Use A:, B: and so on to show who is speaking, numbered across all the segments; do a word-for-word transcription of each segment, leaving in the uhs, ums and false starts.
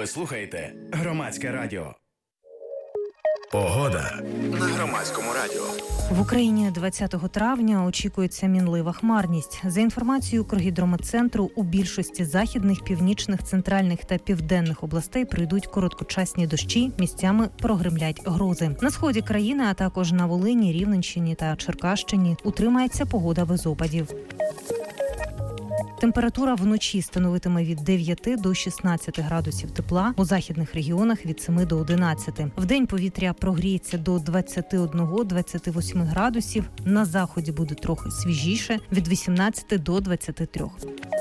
A: Ви слухаєте Громадське радіо. Погода на Громадському радіо.
B: В Україні двадцятого травня очікується мінлива хмарність. За інформацією Укргідрометцентру, у більшості західних, північних, центральних та південних областей прийдуть короткочасні дощі, місцями прогримлять грози. На сході країни, а також на Волині, Рівненщині та Черкащині утримається погода без опадів. Температура вночі становитиме від дев'яти до шістнадцяти градусів тепла, у західних регіонах від семи до одинадцяти. Вдень повітря прогріється до двадцяти одного - двадцяти восьми градусів, на заході буде трохи свіжіше – від вісімнадцяти до двадцяти трьох.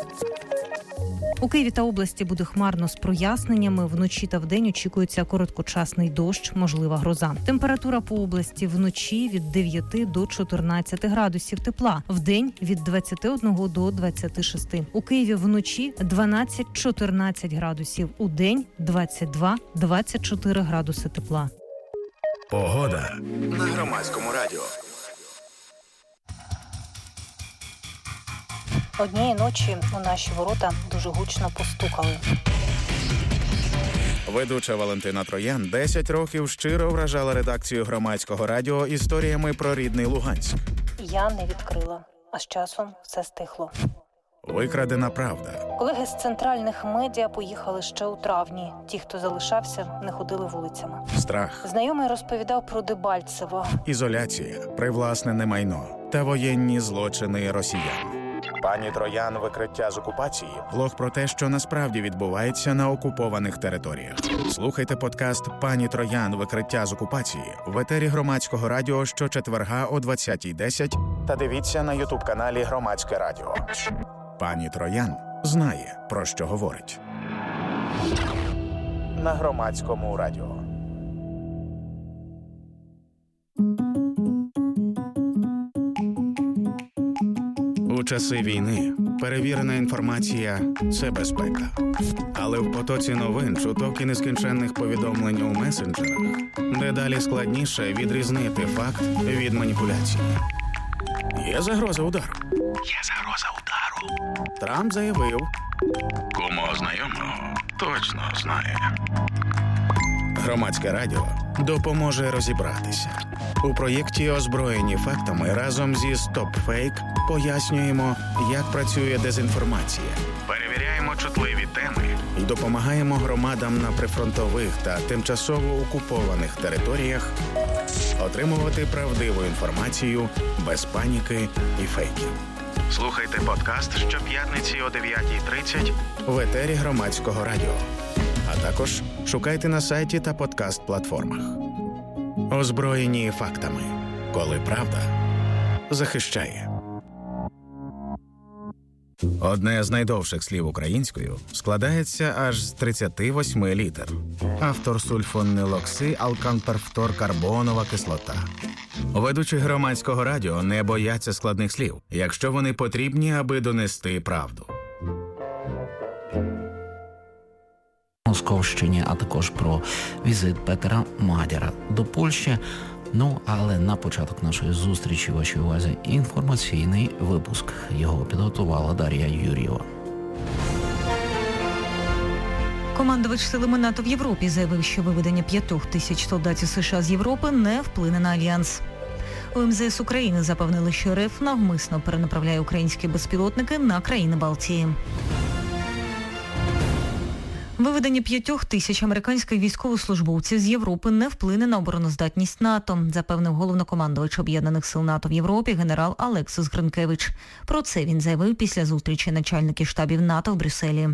B: У Києві та області буде хмарно з проясненнями. Вночі та вдень очікується короткочасний дощ, можлива гроза. Температура по області вночі від дев'яти до чотирнадцяти градусів тепла. Вдень від двадцяти одного до двадцяти шести. У Києві вночі дванадцять - чотирнадцять градусів. У день двадцять два - двадцять чотири градуси тепла.
A: Погода на Громадському радіо.
B: Однієї ночі у наші ворота дуже гучно постукали.
A: Ведуча Валентина Троян десять років щиро вражала редакцію Громадського радіо історіями про рідний Луганськ.
B: Я не відкрила, а з часом все стихло.
A: Викрадена правда.
B: Колеги з центральних медіа поїхали ще у травні. Ті, хто залишався, не ходили вулицями.
A: Страх.
B: Знайомий розповідав про Дебальцево.
A: Ізоляція, привласнене майно та воєнні злочини росіян. Пані Троян «Викриття з окупації» – блог про те, що насправді відбувається на окупованих територіях. Слухайте подкаст «Пані Троян. Викриття з окупації» в етері Громадського радіо щочетверга о двадцятій десять та дивіться на ютуб-каналі Громадське радіо. Пані Троян знає, про що говорить. На Громадському радіо. У часи війни перевірена інформація – це безпека. Але в потоці новин, чуток і нескінченних повідомлень у месенджерах дедалі складніше відрізнити факт від маніпуляції. Є загроза удару. Є загроза удару. Трамп заявив. Кому знайомого точно знає. Громадське радіо допоможе розібратися. У проєкті «Озброєні фактами» разом зі «Стоп-фейк» пояснюємо, як працює дезінформація. Перевіряємо чутливі теми і допомагаємо громадам на прифронтових та тимчасово окупованих територіях отримувати правдиву інформацію без паніки і фейків. Слухайте подкаст щоп'ятниці о дев'ятій тридцять в етері Громадського радіо. А також шукайте на сайті та подкаст-платформах. Озброєні фактами. Коли правда захищає. Одне з найдовших слів українською складається аж з тридцяти восьми літер. Автор сульфонилокси алканперфторкарбонова кислота. Ведучі Громадського радіо не бояться складних слів, якщо вони потрібні, аби донести правду.
C: Московщині, а також про візит Петера Мадяра до Польщі. Ну, але на початок нашої зустрічі вашій увазі інформаційний випуск. Його підготувала Дар'я Юрієва.
B: Командувач силами НАТО в Європі заявив, що виведення п'ятьох тисяч солдатів США з Європи не вплине на альянс. У ем зе ес України запевнили, що РФ навмисно перенаправляє українські безпілотники на країни Балтії. Виведення п'ятьох тисяч американських військовослужбовців з Європи не вплине на обороноздатність НАТО, запевнив головнокомандувач Об'єднаних сил НАТО в Європі генерал Алексис Гринкевич. Про це він заявив після зустрічі начальників штабів НАТО в Брюсселі.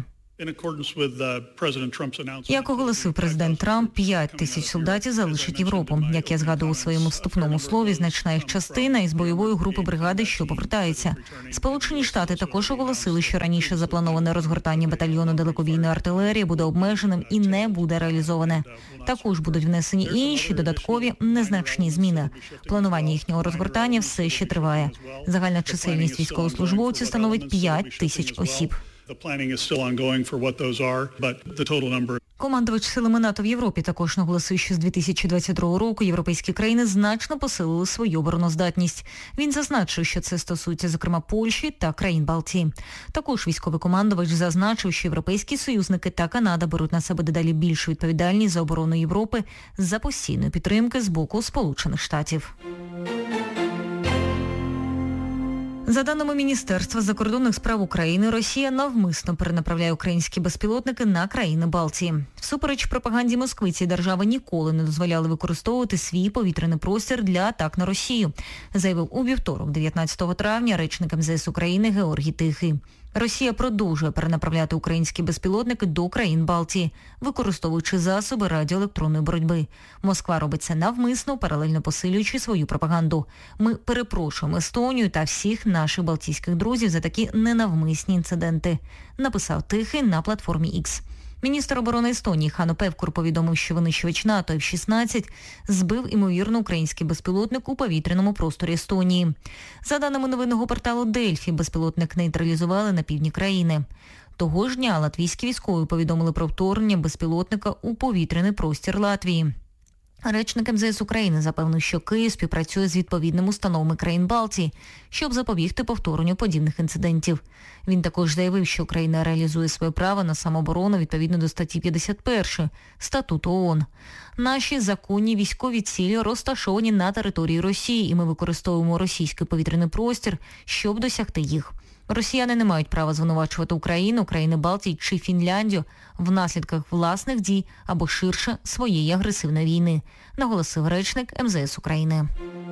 B: Як оголосив президент Трамп, п'ять тисяч солдатів залишать Європу. Як я згадував у своєму вступному слові, значна їх частина із бойової групи бригади, що повертається. Сполучені Штати також оголосили, що раніше заплановане розгортання батальйону далекобійної артилерії буде обмеженим і не буде реалізоване. Також будуть внесені інші додаткові незначні зміни. Планування їхнього розгортання все ще триває. Загальна чисельність військовослужбовців становить п'ять тисяч осіб.
D: The planning is still ongoing for what those are, but the total number Командувач силами НАТО в Європі також наголосив, що з дві тисячі двадцять другого року європейські країни значно посилили свою обороноздатність. Він зазначив, що це стосується, зокрема, Польщі та країн Балтії. Також військовий командувач зазначив, що європейські союзники та Канада беруть на себе дедалі більшу відповідальність за оборону Європи за постійної підтримки з боку Сполучених Штатів. За даними Міністерства закордонних справ України, Росія навмисно перенаправляє українські безпілотники на країни Балтії. Всупереч пропаганді Москви, ці держави ніколи не дозволяли використовувати свій повітряний простір для атак на Росію, заявив у вівторок, дев'ятнадцятого травня, речник ем зе ес України Георгій Тихий. Росія продовжує перенаправляти українські безпілотники до країн Балтії, використовуючи засоби радіоелектронної боротьби. Москва робить це навмисно, паралельно посилюючи свою пропаганду. Ми перепрошуємо Естонію та всіх наших балтійських друзів за такі ненавмисні інциденти, написав Тихий на платформі Ікс. Міністр оборони Естонії Хано Певкур повідомив, що винищувач НАТО еф шістнадцять збив, імовірно, український безпілотник у повітряному просторі Естонії. За даними новинного порталу Дельфі, безпілотник нейтралізували на півдні країни. Того ж дня латвійські військові повідомили про вторгнення безпілотника у повітряний простір Латвії. Речник ем зе ес України запевнив, що Київ співпрацює з відповідними установами країн Балтії, щоб запобігти повторенню подібних інцидентів. Він також заявив, що Україна реалізує своє право на самооборону відповідно до статті п'ятдесят першої Статуту ООН. Наші законні військові цілі розташовані на території Росії, і ми використовуємо російський повітряний простір, щоб досягти їх. Росіяни не мають права звинувачувати Україну, країни Балтії чи Фінляндію в наслідках власних дій або ширше своєї агресивної війни, наголосив речник ем зе ес України.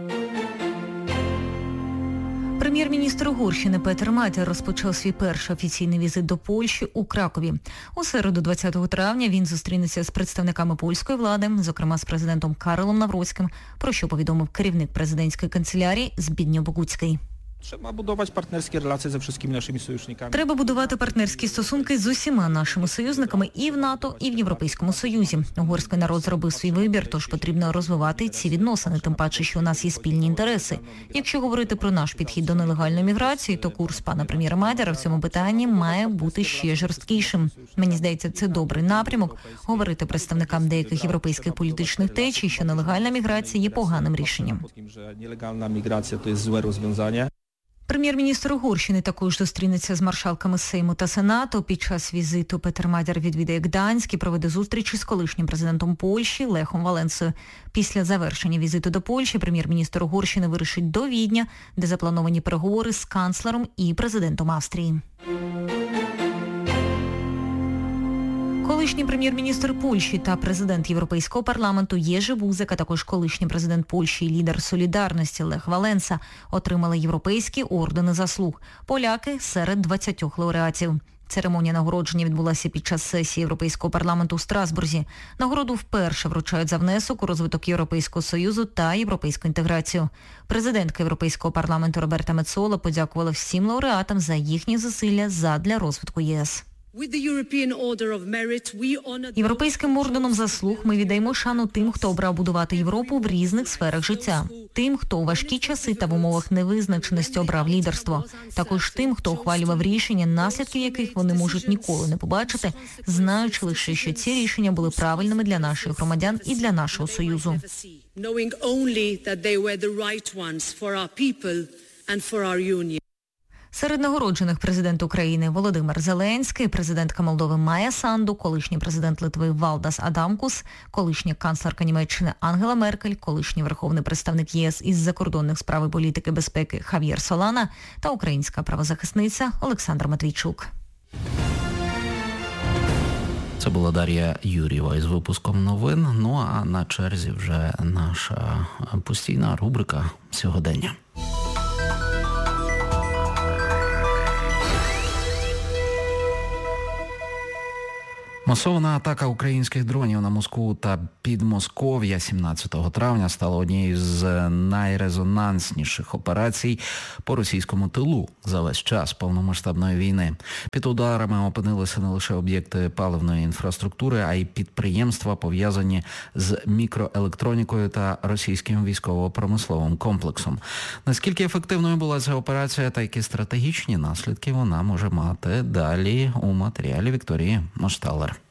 D: Прем'єр-міністр Угорщини Петер Матяр розпочав свій перший офіційний візит до Польщі у Кракові. У середу, двадцятого травня, він зустрінеться з представниками польської влади, зокрема з президентом Карлом Навроцьким, про що повідомив керівник президентської канцелярії Збігнєв Богуцький.
E: Треба будувати партнерські релації з усіма нашими союзниками.
D: Треба будувати партнерські стосунки з усіма нашими союзниками і в НАТО, і в Європейському Союзі. Угорський народ зробив свій вибір, тож потрібно розвивати ці відносини, тим паче, що у нас є спільні інтереси. Якщо говорити про наш підхід до нелегальної міграції, то курс пана прем'єра Матяра в цьому питанні має бути ще жорсткішим. Мені здається, це добрий напрямок – говорити представникам деяких європейських політичних течій, що нелегальна міграція є поганим рішенням.
E: Нелегальна міграція – це зле розв'язання.
D: Прем'єр-міністр Угорщини також зустрінеться з маршалками Сейму та Сенату. Під час візиту Петер Матяр відвідає Гданськ і проведе зустрічі з колишнім президентом Польщі Лехом Валенсою. Після завершення візиту до Польщі прем'єр-міністр Угорщини вирушить до Відня, де заплановані переговори з канцлером і президентом Австрії. Колишній прем'єр-міністр Польщі та президент Європейського парламенту Єжи Бузек, а також колишній президент Польщі і лідер Солідарності Лех Валенса отримали європейські ордени заслуг. Поляки серед двадцятьох лауреатів. Церемонія нагородження відбулася під час сесії Європейського парламенту у Страсбурзі. Нагороду вперше вручають за внесок у розвиток Європейського Союзу та європейську інтеграцію. Президентка Європейського парламенту Роберта Мецола подякувала всім лауреатам за їхні зусилля задля розвитку ЄС. Європейським орденом заслуг ми віддаємо шану тим, хто обрав будувати Європу в різних сферах життя. Тим, хто у важкі часи та в умовах невизначеності обрав лідерство. Також тим, хто ухвалював рішення, наслідків яких вони можуть ніколи не побачити, знаючи лише, що ці рішення були правильними для наших громадян і для нашого Союзу. Серед нагороджених президент України Володимир Зеленський, президентка Молдови Майя Санду, колишній президент Литви Валдас Адамкус, колишня канцлерка Німеччини Ангела Меркель, колишній верховний представник ЄС із закордонних справ і політики безпеки Хав'єр Солана та українська правозахисниця Олександра Матвійчук.
C: Це була Дар'я Юрієва із випуском новин. Ну а на черзі вже наша постійна рубрика «Сьогодення». Масована атака українських дронів на Москву та Підмосков'я сімнадцятого травня стала однією з найрезонансніших операцій по російському тилу за весь час повномасштабної війни. Під ударами опинилися не лише об'єкти паливної інфраструктури, а й підприємства, пов'язані з мікроелектронікою та російським військово-промисловим комплексом. Наскільки ефективною була ця операція та які стратегічні наслідки вона може мати, далі у матеріалі Вікторії Машталер.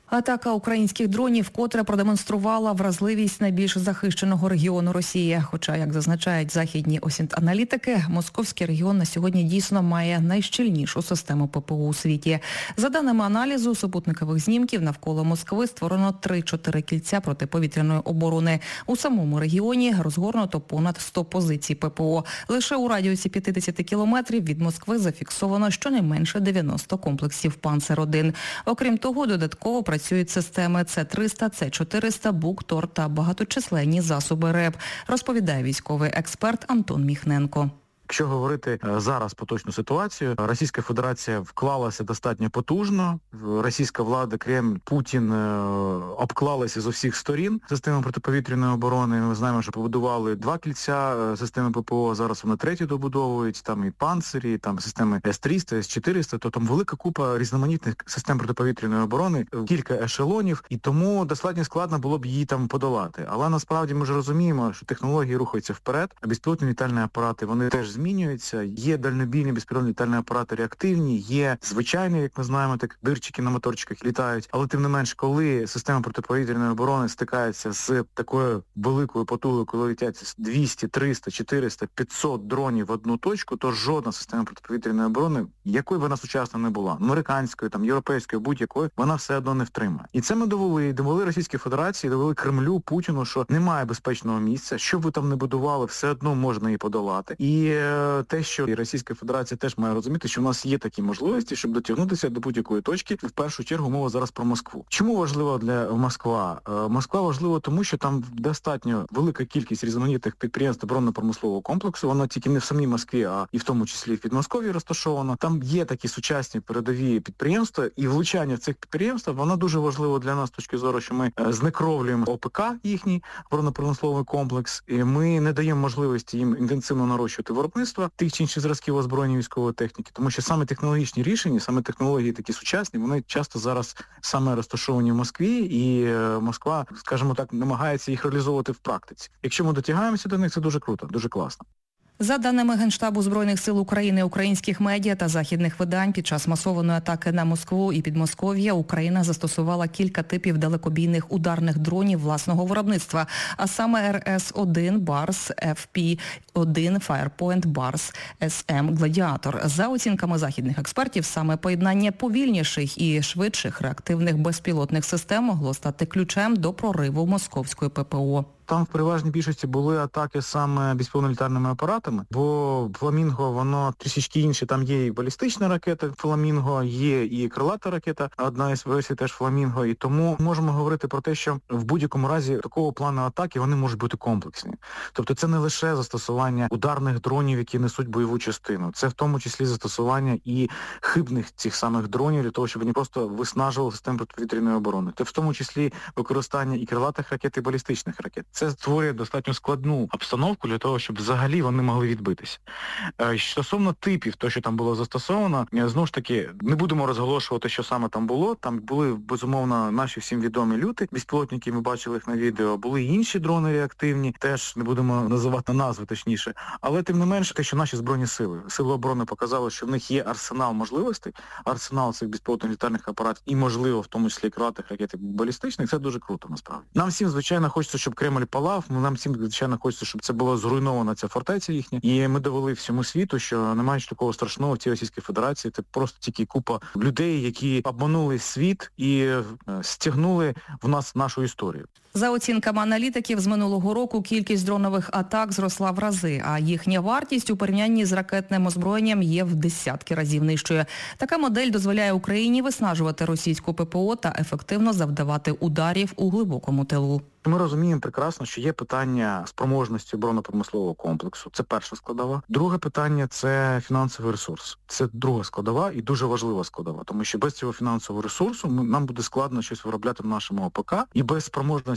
F: Атака українських дронів вкотре продемонструвала вразливість найбільш захищеного регіону Росії. Хоча, як зазначають західні осінт-аналітики, московський регіон на сьогодні дійсно має найщільнішу систему ППО у світі. За даними аналізу супутникових знімків, навколо Москви створено три-чотири кільця протиповітряної оборони. У самому регіоні розгорнуто понад сто позицій ППО. Лише у радіусі п'ятдесят кілометрів від Москви зафіксовано щонайменше дев'яносто комплексів «Панцер один». Окрім того, додатково працюють системи С триста, С чотириста, БУК, ТОР та багаточисленні засоби РЕБ, розповідає військовий експерт Антон Міхненко.
G: Якщо говорити зараз поточну ситуацію, Російська Федерація вклалася достатньо потужно, російська влада, Кремль, Путін обклалися з усіх сторін системи протиповітряної оборони. Ми знаємо, що побудували два кільця системи ППО, зараз вони третю добудовують, там і панцирі, там системи С триста, С чотириста, то там велика купа різноманітних систем протиповітряної оборони, кілька ешелонів, і тому достатньо складно було б її там подолати. Але насправді ми ж розуміємо, що технології рухаються вперед, а безпілотні літальні апарати, вони теж змінюються. Є дальнобійні безпілотні літальні апарати реактивні, є звичайні, як ми знаємо, так дирчики на моторчиках літають. Але тим не менш, коли система протиповітряної оборони стикається з такою великою потугою, коли летять двісті, триста, чотириста, п'ятсот дронів в одну точку, то жодна система протиповітряної оборони, якою вона сучасна не була, американською, там, європейською, будь-якою, вона все одно не втримає. І це ми довели, довели Російській Федерації, довели Кремлю, Путіну, що немає безпечного місця, що б ви там не будували, все одно можна її подолати. І те, що і Російська Федерація теж має розуміти, що в нас є такі можливості, щоб дотягнутися до будь-якої точки. В першу чергу мова зараз про Москву. Чому важлива для Москва? Москва важлива тому, що там достатньо велика кількість різноманітних підприємств оборонно-промислового комплексу. Вона тільки не в самій Москві, а і в тому числі в Підмосков'ї розташована. Там є такі сучасні передові підприємства, і влучання в цих підприємств, вона дуже важлива для нас з точки зору, що ми знекровлюємо ОПК їхній, оборонно-промисловий комплекс, і ми не даємо можливості їм інтенсивно нарощувати виробництва тих чи інших зразків озброєння військової техніки, тому що саме технологічні рішення, саме технології такі сучасні, вони часто зараз саме розташовані в Москві, і Москва, скажімо так, намагається їх реалізовувати в практиці. Якщо ми дотягаємося до них, це дуже круто, дуже класно.
F: За даними Генштабу Збройних сил України, українських медіа та західних видань, під час масованої атаки на Москву і Підмосков'я Україна застосувала кілька типів далекобійних ударних дронів власного виробництва, а саме Р С один, Барс, Ф Пі один, Firepoint, Барс, С М, Гладіатор. За оцінками західних експертів, саме поєднання повільніших і швидших реактивних безпілотних систем могло стати ключем до прориву московської ППО.
G: Там в переважній більшості були атаки саме безпілотно-літальними апаратами, бо Фламінго, воно трішечки інше, там є і балістична ракета Фламінго, є і крилата ракета, одна із версій теж Фламінго, і тому можемо говорити про те, що в будь-якому разі такого плану атаки вони можуть бути комплексні. Тобто це не лише застосування ударних дронів, які несуть бойову частину, це в тому числі застосування і хибних цих самих дронів для того, щоб вони просто виснажували систему протиповітряної оборони. Це в тому числі використання і крилатих ракет, і балістичних ракет. Це створює достатньо складну обстановку для того, щоб взагалі вони могли відбитися. Стосовно типів, то, що там було застосовано, знову ж таки, не будемо розголошувати, що саме там було. Там були, безумовно, наші всім відомі люти, безпілотники, ми бачили їх на відео, були і інші дрони реактивні, теж не будемо називати назви, точніше. Але, тим не менше, те, що наші Збройні сили, Сили оборони показали, що в них є арсенал можливостей, арсенал цих безпілотних літальних апаратів і, можливо, в тому числі крилатих ракет і балістичних, це дуже круто, насправді. Нам всім, звичайно, хочеться, щоб Кремль палав, нам всім, звичайно, хочеться, щоб це було зруйнована ця фортеця їхня. І ми довели всьому світу, що немає такого страшного в цій Російській Федерації. Це просто тільки купа людей, які обманули світ і стягнули в нас нашу історію.
F: За оцінками аналітиків, з минулого року кількість дронових атак зросла в рази, а їхня вартість у порівнянні з ракетним озброєнням є в десятки разів нижчою. Така модель дозволяє Україні виснажувати російську ППО та ефективно завдавати ударів у глибокому тилу.
G: Ми розуміємо прекрасно, що є питання спроможності оборонно-промислового комплексу. Це перша складова. Друге питання – це фінансовий ресурс. Це друга складова і дуже важлива складова, тому що без цього фінансового ресурсу нам буде складно щось виробляти в нашому ОПК, і без спроможності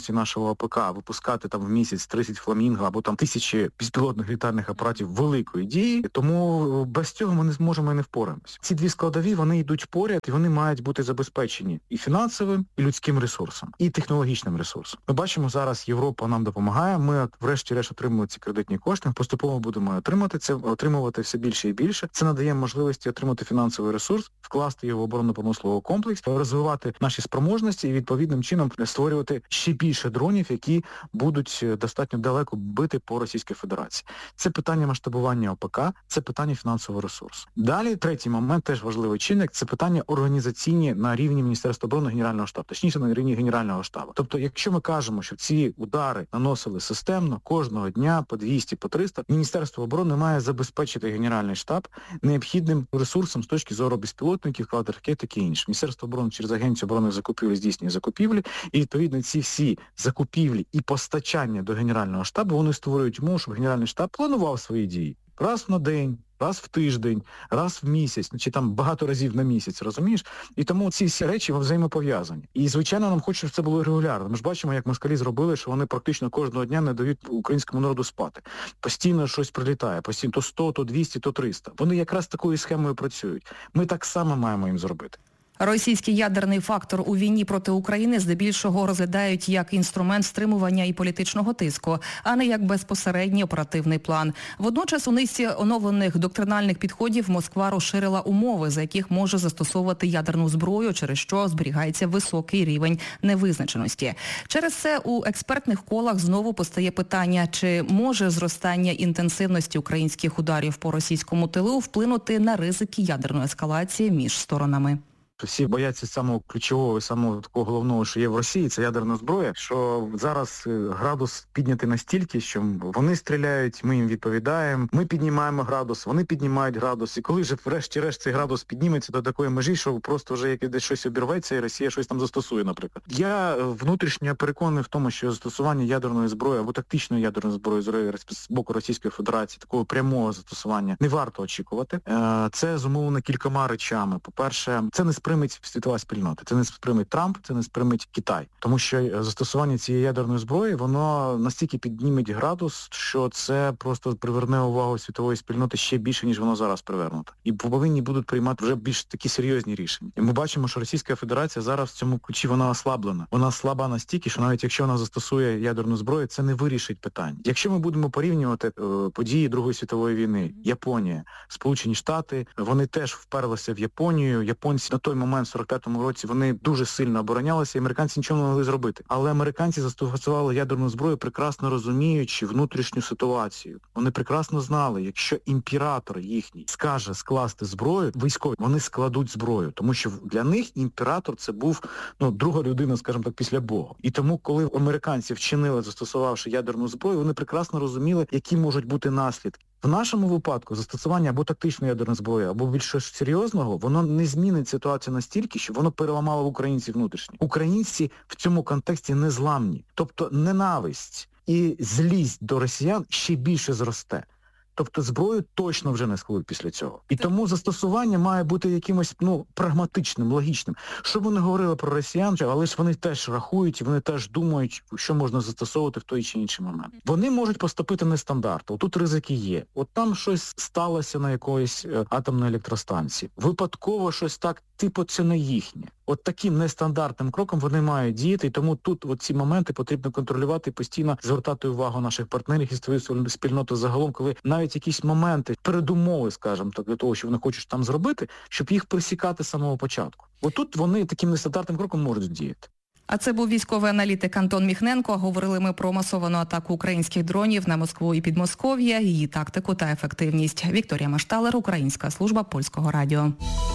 G: спроможності нашого АПК випускати там в місяць тридцять фламінго або там тисячі безпілотних літальних апаратів великої дії, тому без цього ми не зможемо і не впораємося. Ці дві складові, вони йдуть поряд, і вони мають бути забезпечені і фінансовим, і людським ресурсом, і технологічним ресурсом. Ми бачимо, зараз Європа нам допомагає, ми врешті-решт отримуємо ці кредитні кошти, поступово будемо отримати це, отримувати все більше і більше. Це надає можливості отримати фінансовий ресурс, вкласти його в оборонно-промисловий комплекс, розвивати наші спроможності і відповідним чином створювати ще більше дронів, які будуть достатньо далеко бити по Російській Федерації. Це питання масштабування ОПК, це питання фінансового ресурсу. Далі, третій момент, теж важливий чинник, це питання організаційні на рівні Міністерства оборони Генерального штабу, точніше на рівні Генерального штабу. Тобто, якщо ми кажемо, що ці удари наносили системно, кожного дня по двісті, по триста, Міністерство оборони має забезпечити Генеральний штаб необхідним ресурсом з точки зору безпілотників, квадроракет, таке інше. Міністерство оборони через Агенцію оборонних закупівель здійснює закупівлі, і відповідно ці всі закупівлі і постачання до Генерального штабу, вони створюють умови, щоб Генеральний штаб планував свої дії. Раз на день, раз в тиждень, раз в місяць, чи там багато разів на місяць, розумієш? І тому ці всі речі взаємопов'язані. І, звичайно, нам хочуть, щоб це було регулярно. Ми ж бачимо, як москалі зробили, що вони практично кожного дня не дають українському народу спати. Постійно щось прилітає, постійно то сто, то двісті, то триста. Вони якраз такою схемою працюють. Ми так само маємо їм зробити.
F: Російський ядерний фактор у війні проти України здебільшого розглядають як інструмент стримування і політичного тиску, а не як безпосередній оперативний план. Водночас у низці оновлених доктринальних підходів Москва розширила умови, за яких може застосовувати ядерну зброю, через що зберігається високий рівень невизначеності. Через це у експертних колах знову постає питання, чи може зростання інтенсивності українських ударів по російському тилу вплинути на ризики ядерної ескалації між сторонами.
G: Всі бояться самого ключового і самого такого головного, що є в Росії, це ядерна зброя, що зараз градус піднятий настільки, що вони стріляють, ми їм відповідаємо, ми піднімаємо градус, вони піднімають градус, і коли вже врешті-решт цей градус підніметься до такої межі, що просто вже як десь щось обірветься і Росія щось там застосує, наприклад. Я внутрішньо переконаний в тому, що застосування ядерної зброї або тактичної ядерної зброї з боку Російської Федерації, такого прямого застосування не варто очікувати. Це зумовлено кількома речами. По-перше, це не сприйметь світова спільнота. Це не сприйметь Трамп, це не сприйметь Китай. Тому що застосування цієї ядерної зброї, воно настільки підніметь градус, що це просто приверне увагу світової спільноти ще більше, ніж воно зараз привернуто. І повинні будуть приймати вже більш такі серйозні рішення. І ми бачимо, що Російська Федерація зараз в цьому ключі вона ослаблена. Вона слаба настільки, що навіть якщо вона застосує ядерну зброю, це не вирішить питання. Якщо ми будемо порівнювати е, події Другої світової війни, Японія, Сполучені Штати, вони теж вперлися в Японію. Японці на той момент, в сорок п'ятому році, вони дуже сильно оборонялися, і американці нічого не могли зробити. Але американці застосували ядерну зброю, прекрасно розуміючи внутрішню ситуацію. Вони прекрасно знали, якщо імператор їхній скаже скласти зброю, військові, вони складуть зброю. Тому що для них імператор це був, ну, друга людина, скажімо так, після Бога. І тому, коли американці вчинили, застосувавши ядерну зброю, вони прекрасно розуміли, які можуть бути наслідки. В нашому випадку застосування або тактичної ядерної зброї, або більш щось серйозного, воно не змінить ситуацію настільки, що воно переламало в українців внутрішні. Українці в цьому контексті незламні. Тобто ненависть і злість до росіян ще більше зросте. Тобто зброю точно вже не складуть після цього. І тому застосування має бути якимось, ну, прагматичним, логічним. Що б вони говорили про росіян, але ж вони теж рахують, і вони теж думають, що можна застосовувати в той чи інший момент. Вони можуть поступити нестандартно. Тут ризики є. От там щось сталося на якоїсь атомній електростанції. Випадково щось так, типу, це не їхнє. От таким нестандартним кроком вони мають діяти, і тому тут от ці моменти потрібно контролювати і постійно звертати увагу наших партнерів і свою спільноту загалом, коли навіть якісь моменти, передумови, скажімо так, для того, що вони хочуть там зробити, щоб їх пресікати з самого початку. От тут вони таким нестандартним кроком можуть діяти.
F: А це був військовий аналітик Антон Міхненко. Говорили ми про масовану атаку українських дронів на Москву і Підмосков'я, її тактику та ефективність. Вікторія Машталер, Українська служба Польського радіо.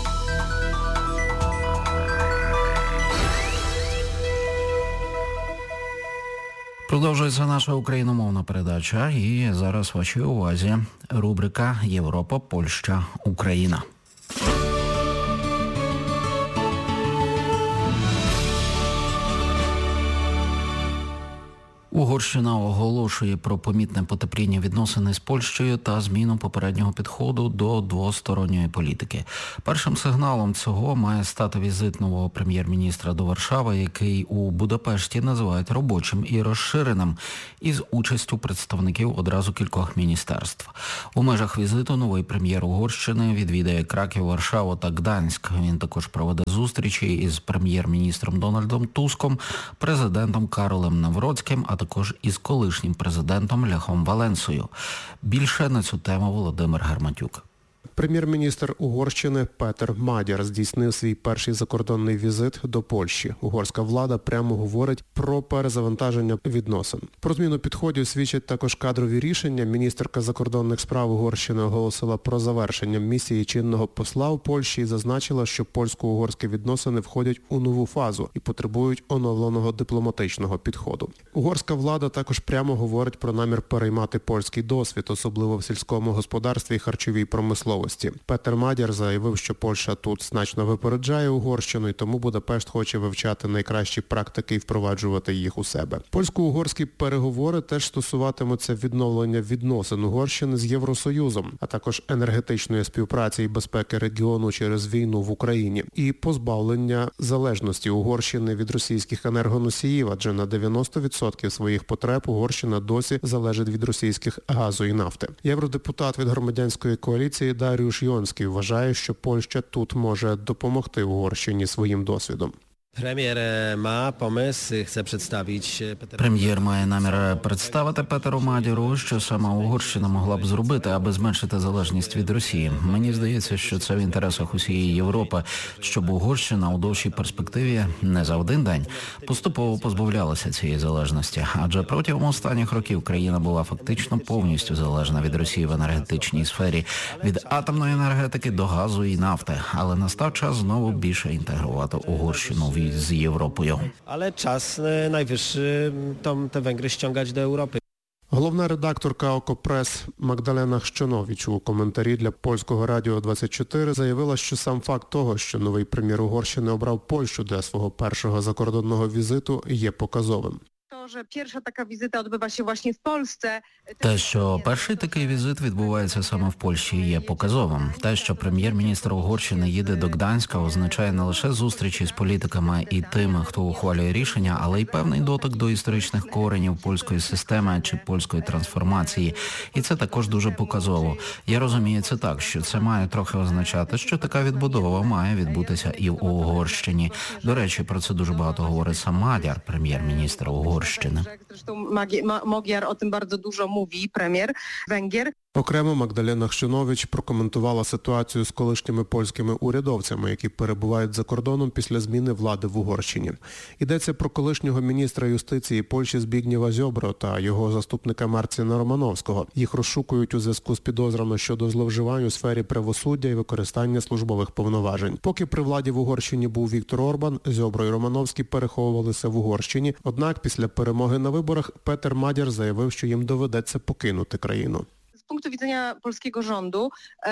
C: Продовжується наша україномовна передача, і зараз в вашій увазі рубрика «Європа, Польща, Україна». Угорщина оголошує про помітне потепління відносин з Польщею та зміну попереднього підходу до двосторонньої політики. Першим сигналом цього має стати візит нового прем'єр-міністра до Варшави, який у Будапешті називають робочим і розширеним, із участю представників одразу кількох міністерств. У межах візиту новий прем'єр Угорщини відвідає Краків, Варшаву та Гданськ. Він також проведе зустрічі із прем'єр-міністром Дональдом Туском, президентом Каролем Навроцьким, а також із колишнім президентом Лехом Валенсою. Більше на цю тему Володимир Гарматюк.
H: Прем'єр-міністр Угорщини Петер Мадяр здійснив свій перший закордонний візит до Польщі. Угорська влада прямо говорить про перезавантаження відносин. Про зміну підходів свідчать також кадрові рішення. Міністерка закордонних справ Угорщини оголосила про завершення місії чинного посла у Польщі і зазначила, що польсько-угорські відносини входять у нову фазу і потребують оновленого дипломатичного підходу. Угорська влада також прямо говорить про намір переймати польський досвід, особливо в сільському господарстві і харчовій промисловості. Петер Мадяр заявив, що Польща тут значно випереджає Угорщину, і тому Будапешт хоче вивчати найкращі практики і впроваджувати їх у себе. Польсько-угорські переговори теж стосуватимуться відновлення відносин Угорщини з Євросоюзом, а також енергетичної співпраці і безпеки регіону через війну в Україні і позбавлення залежності Угорщини від російських енергоносіїв, адже на дев'яносто відсотків своїх потреб Угорщина досі залежить від російських газу і нафти. Євродепутат від громадянської коаліції Даріуш Йонський вважає, що Польща тут може допомогти Угорщині своїм досвідом.
I: Прем'єр має помисł, chce przedstawić...
C: Прем'єр має намір представити Петеру Мадяру, що саме Угорщина могла б зробити, аби зменшити залежність від Росії. Мені здається, що це в інтересах усієї Європи, щоб Угорщина у довшій перспективі не за один день поступово позбавлялася цієї залежності. Адже протягом останніх років країна була фактично повністю залежна від Росії в енергетичній сфері, від атомної енергетики до газу і нафти. Але настав час знову більше інтегрувати Угорщину в z Європою.
I: Але час найвищий там те Венгри ściągać до Європи.
H: Головна редакторка Окопрес Магдалена Хщонович у коментарі для Польського радіо двадцять чотири заявила, що сам факт того, що новий прем'єр Угорщини обрав Польщу для свого першого закордонного візиту, є показовим.
C: Те, що перший такий візит відбувається саме в Польщі, є показовим. Те, що прем'єр-міністр Угорщини їде до Гданська, означає не лише зустрічі з політиками і тими, хто ухвалює рішення, але й певний дотик до історичних коренів польської системи чи польської трансформації. І це також дуже показово. Я розумію це так, що це має трохи означати, що така відбудова має відбутися і в Угорщині. До речі, про це дуже багато говорить сам Мадяр, прем'єр-міністр Угорщини.
J: Magyar o tym bardzo dużo mówi, premier Węgier.
H: Окремо Магдалена Хщонович прокоментувала ситуацію з колишніми польськими урядовцями, які перебувають за кордоном після зміни влади в Угорщині. Йдеться про колишнього міністра юстиції Польщі Збігнєва Зьобро та його заступника Марціна Романовського. Їх розшукують у зв'язку з підозрами щодо зловживань у сфері правосуддя і використання службових повноважень. Поки при владі в Угорщині був Віктор Орбан, Зьобро і Романовський переховувалися в Угорщині. Однак після перемоги на виборах Петер Мадяр заявив, що їм доведеться покинути країну.
J: Z punktu widzenia polskiego rządu...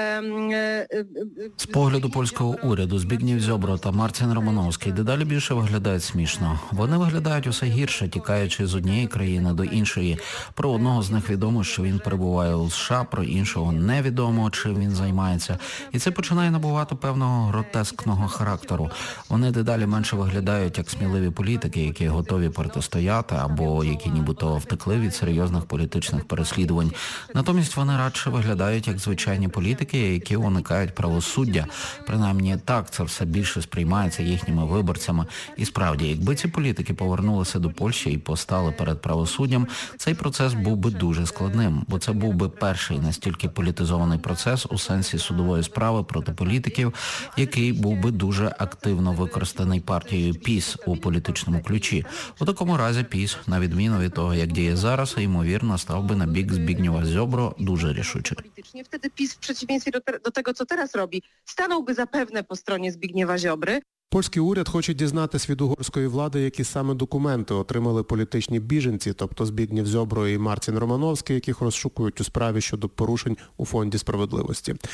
C: З погляду польського уряду Збігнєв Зьобро та Марцін Романовський дедалі більше виглядають смішно. Вони виглядають усе гірше, тікаючи з однієї країни до іншої. Про одного з них відомо, що він перебуває у США, про іншого невідомо, чим він займається. І це починає набувати певного гротескного характеру. Вони дедалі менше виглядають як сміливі політики, які готові протистояти або які нібито втекли від серйозних політичних переслідувань. Натомість вони радше виглядають як звичайні політики, які уникають правосуддя. Принаймні так це все більше сприймається їхніми виборцями. І справді, якби ці політики повернулися до Польщі і постали перед правосуддям, цей процес був би дуже складним, бо це був би перший настільки політизований процес у сенсі судової справи проти політиків, який був би дуже активно використаний партією ПіС у політичному ключі. У такому разі ПіС, на відміну від того, як діє зараз, ймовірно, став би на бік Збігнєва Зьобро дуже рішуче.
J: Politycznie wtedy PiS w przeciwieństwie do, te, do tego, co teraz robi, stanąłby zapewne po stronie Zbigniewa Ziobry.
H: Польський уряд хоче дізнатись від угорської влади, які саме документи отримали політичні біженці, тобто Збігнєв Зьобро і Марцін Романовський, яких розшукують у справі щодо порушень у Фонді справедливості.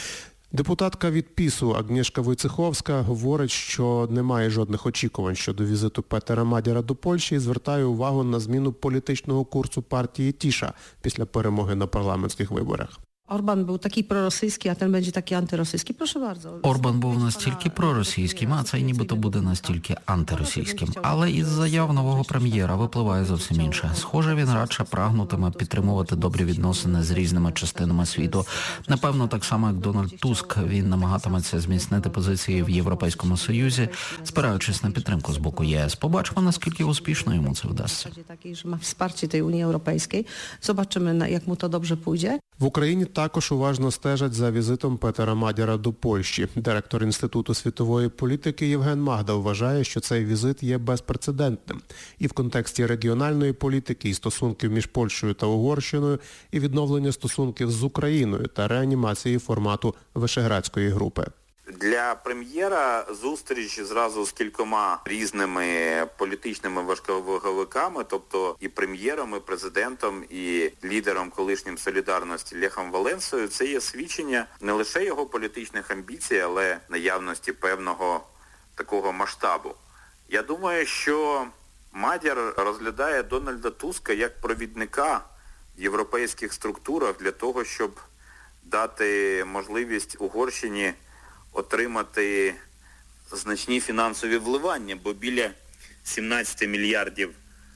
H: Депутатка від ПІСу Агнєшка Войцеховська говорить, що немає жодних очікувань щодо візиту Петера Мадяра до Польщі і звертає увагу на зміну політичного курсу партії Тіша після перемоги на парламентських виборах.
K: Орбан був такий проросійський, а ten będzie такий антиросійський. Прошу bardzo.
C: Орбан був настільки проросійським, а цей нібито буде настільки антиросійським. Але із заяв нового прем'єра випливає зовсім інше. Схоже, він радше прагнутиме підтримувати добрі відносини з різними частинами світу. Напевно, так само, як Дональд Туск, він намагатиметься зміцнити позиції в Європейському Союзі, спираючись на підтримку з боку ЄС. Побачимо, наскільки успішно йому це вдасться.
K: Такий, що має wsparcie tej Unii Europejskiej. Zobaczymy, як mu to dobrze pójdzie.
H: В Україні також уважно стежать за візитом Петера Мадяра до Польщі. Директор Інституту світової політики Євген Магда вважає, що цей візит є безпрецедентним. І в контексті регіональної політики, і стосунків між Польщею та Угорщиною, і відновлення стосунків з Україною та реанімації формату Вишеградської групи.
L: Для прем'єра зустріч зразу з кількома різними політичними важковаговиками, тобто і прем'єром, і президентом, і лідером колишнім «Солідарності» Лехом Валенсою, це є свідчення не лише його політичних амбіцій, але наявності певного такого масштабу. Я думаю, що Мадяр розглядає Дональда Туска як провідника в європейських структурах для того, щоб дати можливість Угорщині отримати значні фінансові вливання, бо біля сімнадцять мільярдів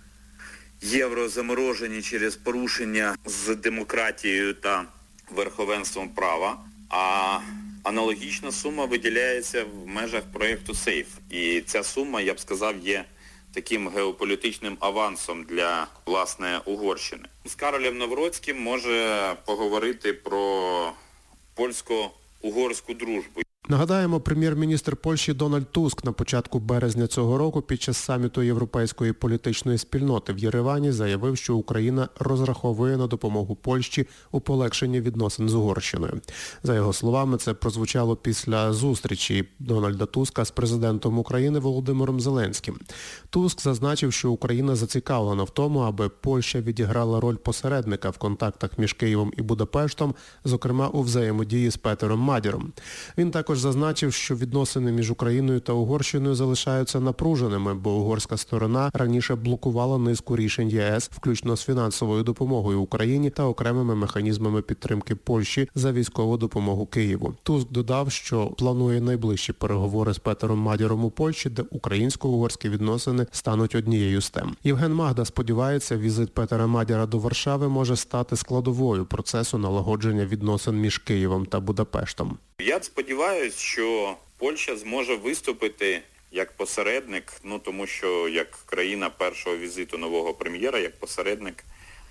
L: євро заморожені через порушення з демократією та верховенством права, а аналогічна сума виділяється в межах проєкту «Сейф». І ця сума, я б сказав, є таким геополітичним авансом для, власне, Угорщини. З Каролем Навроцьким може поговорити про польсько-угорську дружбу.
H: Нагадаємо, прем'єр-міністр Польщі Дональд Туск на початку березня цього року під час саміту Європейської політичної спільноти в Єревані заявив, що Україна розраховує на допомогу Польщі у полегшенні відносин з Угорщиною. За його словами, це прозвучало після зустрічі Дональда Туска з президентом України Володимиром Зеленським. Туск зазначив, що Україна зацікавлена в тому, аби Польща відіграла роль посередника в контактах між Києвом і Будапештом, зокрема у взаємодії з Петером Мадяром. Він також зазначив, що відносини між Україною та Угорщиною залишаються напруженими, бо угорська сторона раніше блокувала низку рішень ЄС, включно з фінансовою допомогою Україні та окремими механізмами підтримки Польщі за військову допомогу Києву. Туск додав, що планує найближчі переговори з Петером Мадяром у Польщі, де українсько-угорські відносини стануть однією з тем. Євген Магда сподівається, візит Петера Мадяра до Варшави може стати складовою процесу налагодження відносин між Києвом та Будапештом.
L: Я сподіваюся, що Польща зможе виступити як посередник, ну тому що як країна першого візиту нового прем'єра, як посередник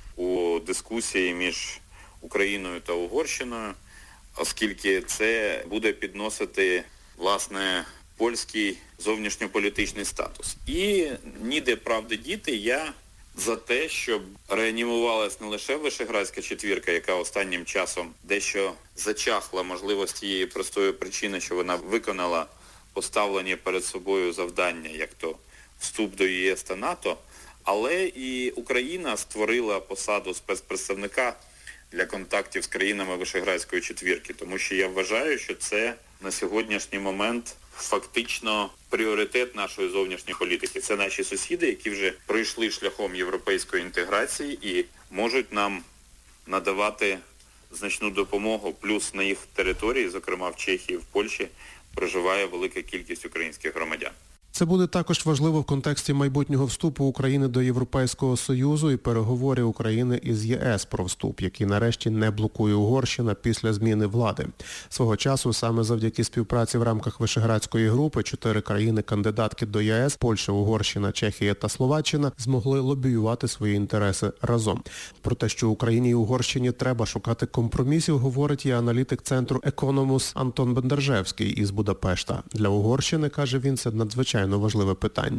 L: у дискусії між Україною та Угорщиною, оскільки це буде підносити, власне, польський зовнішньополітичний статус. І ніде правди діти, я за те, щоб реанімувалась не лише Вишеградська четвірка, яка останнім часом дещо зачахла, можливо, з тієї простої причини, що вона виконала поставлені перед собою завдання, як то вступ до ЄС та НАТО, але і Україна створила посаду спецпредставника для контактів з країнами Вишеградської четвірки, тому що я вважаю, що це на сьогоднішній момент фактично пріоритет нашої зовнішньої політики. Це наші сусіди, які вже пройшли шляхом європейської інтеграції і можуть нам надавати значну допомогу. Плюс на їх території, зокрема в Чехії, в Польщі, проживає велика кількість українських громадян.
H: Це буде також важливо в контексті майбутнього вступу України до Європейського Союзу і переговорів України із ЄС про вступ, який нарешті не блокує Угорщина після зміни влади. Свого часу саме завдяки співпраці в рамках Вишеградської групи чотири країни-кандидатки до ЄС – Польща, Угорщина, Чехія та Словаччина – змогли лобіювати свої інтереси разом. Про те, що Україні і Угорщині треба шукати компромісів, говорить і аналітик центру «Економус» Антон Бендержевський із Будапешта. Для Угорщини, каже він, це надзвичайно важливе питання.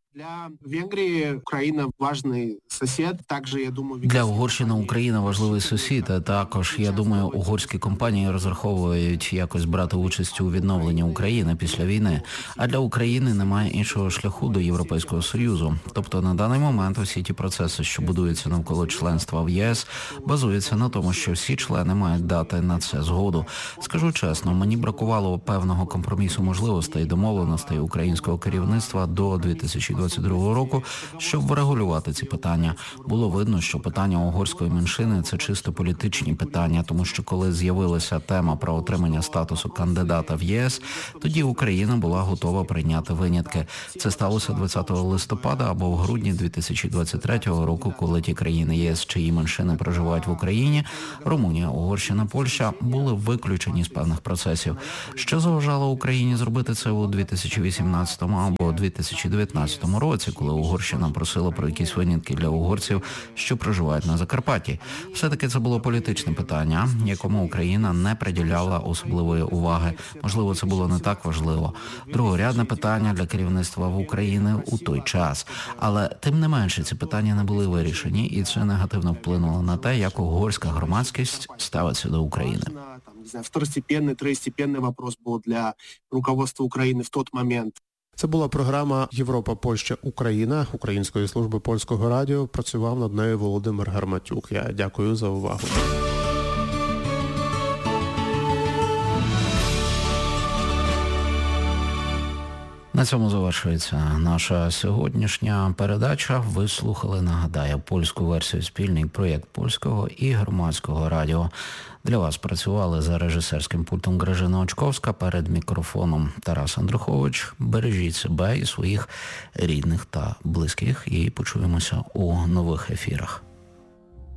M: Для Венгрії Україна важливий сусід. Також, я думаю,
C: для Угорщини Україна важливий сусід. А також, я думаю, угорські компанії розраховують якось брати участь у відновленні України після війни. А для України немає іншого шляху до Європейського Союзу. Тобто на даний момент усі ті процеси, що будуються навколо членства в ЄС, базуються на тому, що всі члени мають дати на це згоду. Скажу чесно, мені бракувало певного компромісу можливостей і домовленостей українського керівництва до дві тисячі двадцять другого року, щоб врегулювати ці питання. Було видно, що питання угорської меншини – це чисто політичні питання, тому що коли з'явилася тема про отримання статусу кандидата в ЄС, тоді Україна була готова прийняти винятки. Це сталося двадцятого листопада або в грудні дві тисячі двадцять третього року, коли ті країни ЄС, чиї меншини проживають в Україні, Румунія, Угорщина, Польща, були виключені з певних процесів. Що заважало Україні зробити це у дві тисячі вісімнадцятому або дві тисячі дев'ятнадцятому році, коли Угорщина просила про якісь винятки для угорців, що проживають на Закарпатті? Все-таки це було політичне питання, якому Україна не приділяла особливої уваги. Можливо, це було не так важливо. Другорядне питання для керівництва в Україні у той час. Але тим не менше ці питання не були вирішені, і це негативно вплинуло на те, як угорська громадськість ставиться до України.
M: Второстепенний, третьостепенний вопрос був для руководства України в той момент.
H: Це була програма «Європа, Польща, Україна» Української служби польського радіо. Працював над нею Володимир Гарматюк. Я дякую за увагу.
C: На цьому завершується наша сьогоднішня передача. Ви слухали, нагадаю, польську версію «Спільний проєкт польського і громадського радіо». Для вас працювали за режисерським пультом Гражина Очковська, перед мікрофоном Тарас Андрухович. Бережіть себе і своїх рідних та близьких і почуємося у нових ефірах.